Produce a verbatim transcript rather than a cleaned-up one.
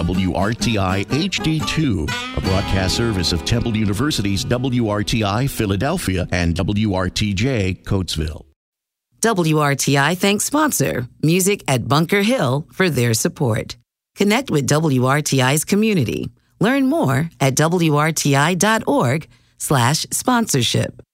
W R T I H D two, a broadcast service of Temple University's W R T I Philadelphia and W R T J Coatesville. W R T I thanks sponsor Music at Bunker Hill for their support. Connect with W R T I's community. Learn more at W R T I dot org slash sponsorship.